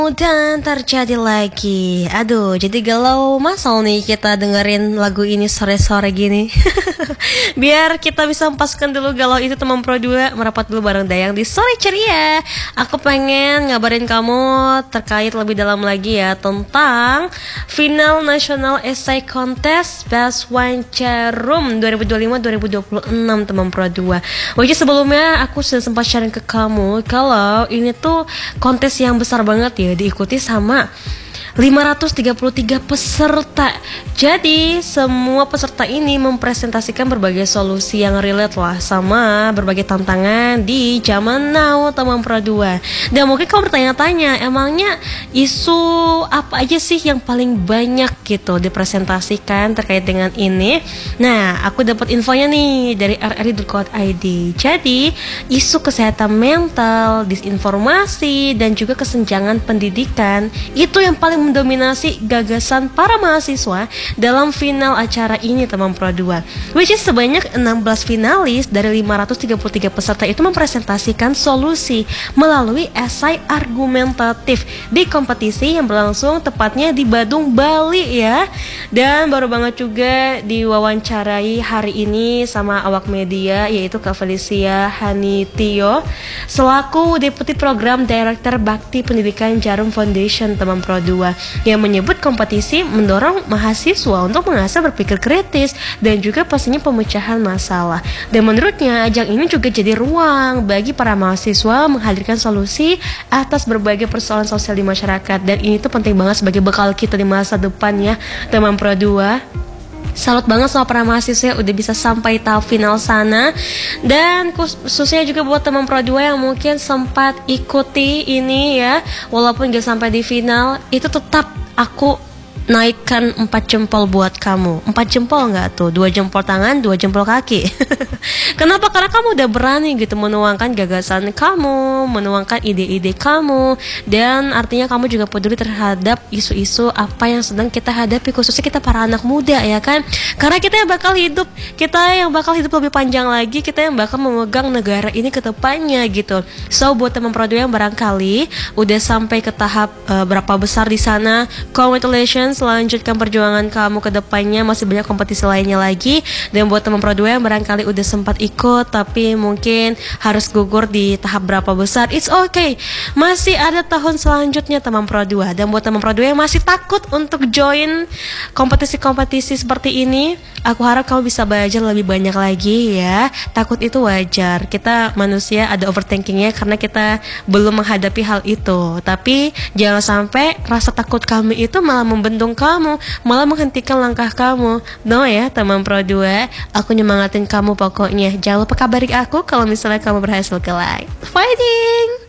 Dan terjadi lagi. Aduh, jadi galau masal nih kita dengerin lagu ini sore-sore gini. Biar kita bisa lepaskan dulu galau itu, teman Pro 2 merapat dulu bareng Dayang di Sore Ceria. Aku pengen ngabarin kamu terkait lebih dalam lagi ya tentang final National Essay Contest Best One Chatroom 2025-2026 teman Pro 2. Wajah sebelumnya aku sudah sempat sharing ke kamu kalau ini tuh kontes yang besar banget ya, diikuti sama 533 peserta. Jadi semua peserta ini mempresentasikan berbagai solusi yang relate lah sama berbagai tantangan di zaman now teman Pro 2. Dan mungkin kamu bertanya-tanya, emangnya isu apa aja sih yang paling banyak gitu dipresentasikan terkait dengan ini? Nah, aku dapat infonya nih dari rri.co.id. Jadi isu kesehatan mental, disinformasi, dan juga kesenjangan pendidikan itu yang paling mendominasi gagasan para mahasiswa dalam final acara ini teman Pro 2. Which is sebanyak 16 finalis dari 533 peserta itu mempresentasikan solusi melalui esai argumentatif di kompetisi yang berlangsung tepatnya di Badung, Bali ya. Dan baru banget juga diwawancarai hari ini sama awak media, yaitu Kak Felicia Hanitio selaku Deputi Program Director Bakti Pendidikan Jarum Foundation teman Pro 2, yang menyebut kompetisi mendorong mahasiswa untuk mengasah berpikir kritis dan juga pastinya pemecahan masalah. Dan menurutnya ajang ini juga jadi ruang bagi para mahasiswa menghadirkan solusi atas berbagai persoalan sosial di masyarakat. Dan ini tuh penting banget sebagai bekal kita di masa depan ya teman Pro 2. Salut banget sama para mahasiswa udah bisa sampai tahap final sana. Dan khususnya juga buat teman Pro 2 yang mungkin sempat ikuti ini ya, walaupun gak sampai di final, itu tetap aku naikkan 4 jempol buat kamu. 4 jempol gak tuh? 2 jempol tangan, 2 jempol kaki. Kenapa? Karena kamu udah berani gitu menuangkan gagasan kamu, menuangkan ide-ide kamu, dan artinya kamu juga peduli terhadap isu-isu apa yang sedang kita hadapi, khususnya kita para anak muda ya kan. Karena kita yang bakal hidup lebih panjang lagi, kita yang bakal memegang negara ini ke depannya gitu. So buat teman Pro 2 yang barangkali udah sampai ke tahap berapa besar di sana, congratulations, lanjutkan perjuangan kamu ke depannya, masih banyak kompetisi lainnya lagi. Dan buat teman Pro 2 yang barangkali udah sempat ikut tapi mungkin harus gugur di tahap berapa besar, it's okay, masih ada tahun selanjutnya teman Pro 2. Dan buat teman Pro 2 yang masih takut untuk join kompetisi-kompetisi seperti ini, aku harap kamu bisa belajar lebih banyak lagi ya. Takut itu wajar, kita manusia ada overthinkingnya karena kita belum menghadapi hal itu. Tapi jangan sampai rasa takut kamu itu malah membendung kamu, malah menghentikan langkah kamu. No ya teman Pro 2, aku nyemangatin kamu pokoknya. Jangan lupa kabari aku kalau misalnya kamu berhasil ke live fighting.